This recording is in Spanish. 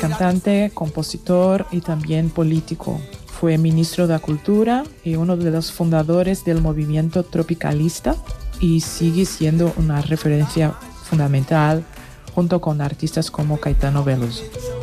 cantante, compositor y también político. Fue ministro de Cultura y uno de los fundadores del movimiento tropicalista y sigue siendo una referencia fundamental junto con artistas como Caetano Veloso.